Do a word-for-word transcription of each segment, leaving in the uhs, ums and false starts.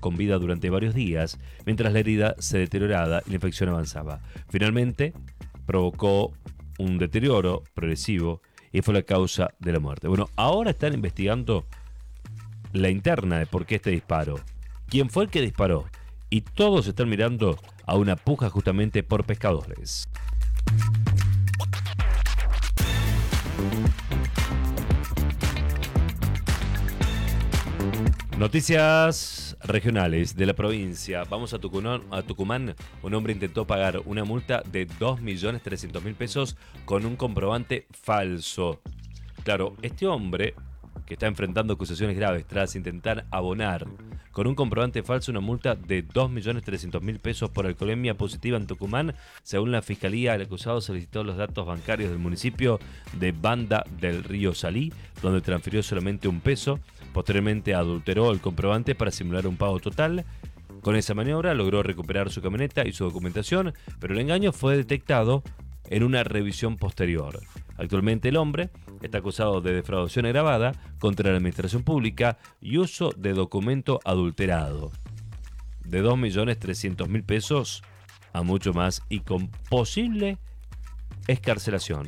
con vida durante varios días, mientras la herida se deterioraba y la infección avanzaba. Finalmente, provocó un deterioro progresivo y fue la causa de la muerte. Bueno, ahora están investigando la interna de por qué este disparo, quién fue el que disparó, y todos están mirando a una puja justamente por pescadores. Noticias regionales de la provincia. Vamos a Tucumán, a Tucumán. Un hombre intentó pagar una multa de dos millones trescientos mil pesos con un comprobante falso. Claro, este hombre, que está enfrentando acusaciones graves tras intentar abonar con un comprobante falso una multa de dos millones trescientos mil pesos por alcoholemia positiva en Tucumán. Según la Fiscalía, el acusado solicitó los datos bancarios del municipio de Banda del Río Salí, donde transfirió solamente un peso. Posteriormente adulteró el comprobante para simular un pago total. Con esa maniobra logró recuperar su camioneta y su documentación, pero el engaño fue detectado en una revisión posterior. Actualmente el hombre está acusado de defraudación agravada contra la administración pública y uso de documento adulterado, de dos millones trescientos mil pesos a mucho más y con posible excarcelación.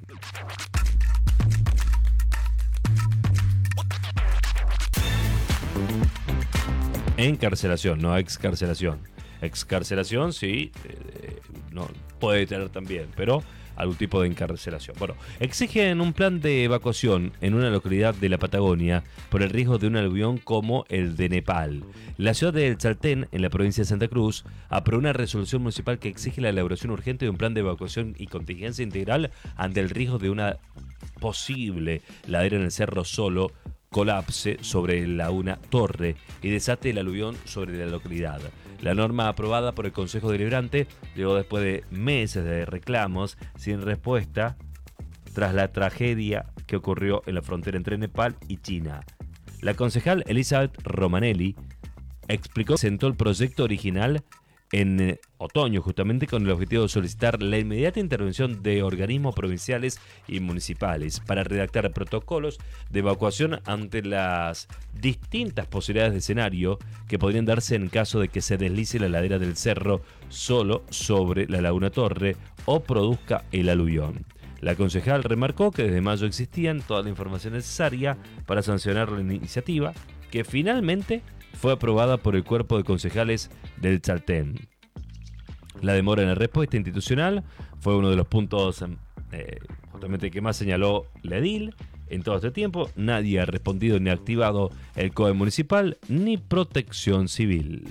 Encarcelación, no excarcelación. Excarcelación sí, eh, no puede tener también, pero algún tipo de encarcelación. Bueno, exigen un plan de evacuación en una localidad de la Patagonia por el riesgo de un aluvión como el de Nepal. La ciudad de El Chaltén, en la provincia de Santa Cruz, aprobó una resolución municipal que exige la elaboración urgente de un plan de evacuación y contingencia integral ante el riesgo de una posible ladera en el Cerro Solo colapse sobre la una torre y desate el aluvión sobre la localidad. La norma aprobada por el Consejo Deliberante llegó después de meses de reclamos sin respuesta tras la tragedia que ocurrió en la frontera entre Nepal y China. La concejal Elizabeth Romanelli explicó que presentó el proyecto original en otoño, justamente con el objetivo de solicitar la inmediata intervención de organismos provinciales y municipales para redactar protocolos de evacuación ante las distintas posibilidades de escenario que podrían darse en caso de que se deslice la ladera del cerro solo sobre la Laguna Torre o produzca el aluvión. La concejal remarcó que desde mayo existían toda la información necesaria para sancionar la iniciativa, que finalmente fue aprobada por el cuerpo de concejales del Chaltén. La demora en la respuesta institucional fue uno de los puntos eh, justamente que más señaló la edil. En todo este tiempo nadie ha respondido ni activado el C O E municipal ni protección civil.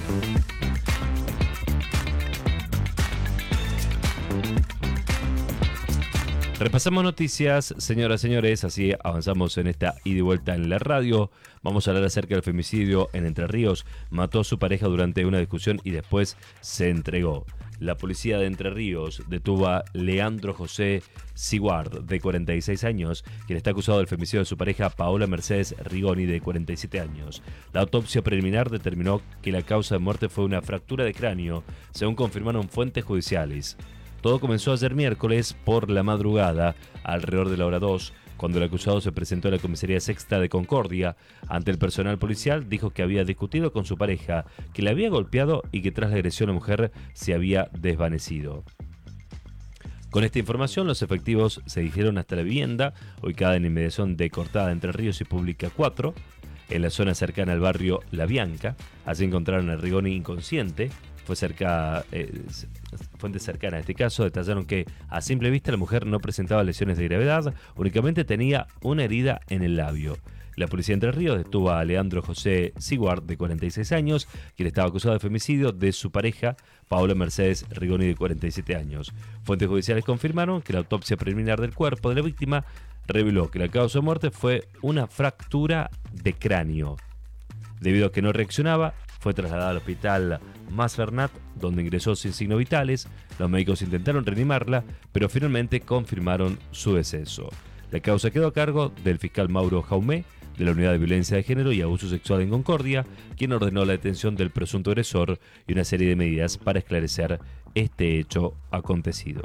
Repasamos noticias, señoras y señores, así avanzamos en esta ida y vuelta en la radio. Vamos a hablar acerca del femicidio en Entre Ríos. Mató a su pareja durante una discusión y después se entregó. La policía de Entre Ríos detuvo a Leandro José Siguard, de cuarenta y seis años, quien está acusado del femicidio de su pareja Paola Mercedes Rigoni, de cuarenta y siete años. La autopsia preliminar determinó que la causa de muerte fue una fractura de cráneo, según confirmaron fuentes judiciales. Todo comenzó ayer miércoles por la madrugada, alrededor de la hora dos, cuando el acusado se presentó a la comisaría sexta de Concordia. Ante el personal policial dijo que había discutido con su pareja, que le había golpeado y que tras la agresión la mujer se había desvanecido. Con esta información, los efectivos se dirigieron hasta la vivienda, ubicada en inmediación de Cortada Entre Ríos y Pública cuatro, en la zona cercana al barrio La Bianca. Allí encontraron a Rigoni inconsciente. Fue cerca, eh, fuente cercana a este caso detallaron que a simple vista la mujer no presentaba lesiones de gravedad, únicamente tenía una herida en el labio. La policía de Entre Ríos detuvo a Leandro José Siguard, de cuarenta y seis años, quien estaba acusado de femicidio de su pareja, Paola Mercedes Rigoni, de cuarenta y siete años. Fuentes judiciales confirmaron que la autopsia preliminar del cuerpo de la víctima reveló que la causa de muerte fue una fractura de cráneo. Debido a que no reaccionaba, fue trasladada al hospital Masbernat, donde ingresó sin signos vitales. Los médicos intentaron reanimarla, pero finalmente confirmaron su deceso. La causa quedó a cargo del fiscal Mauro Jaumé, de la Unidad de Violencia de Género y Abuso Sexual en Concordia, quien ordenó la detención del presunto agresor y una serie de medidas para esclarecer este hecho acontecido.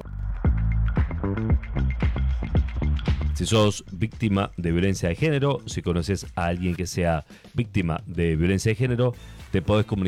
Si sos víctima de violencia de género, si conoces a alguien que sea víctima de violencia de género, te podés comunicar